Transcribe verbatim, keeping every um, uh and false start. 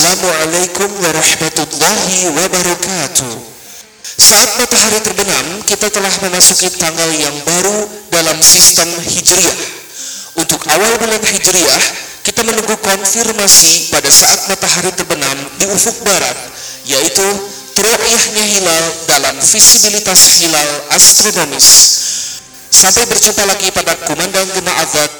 Assalamualaikum warahmatullahi wabarakatuh. Saat matahari terbenam, kita telah memasuki tanggal yang baru dalam sistem Hijriah. Untuk awal bulan Hijriah, kita menunggu konfirmasi pada saat matahari terbenam di ufuk barat, yaitu ru'yahnya hilal dalam visibilitas hilal astronomis. Sampai berjumpa lagi pada kumandang Gema Azad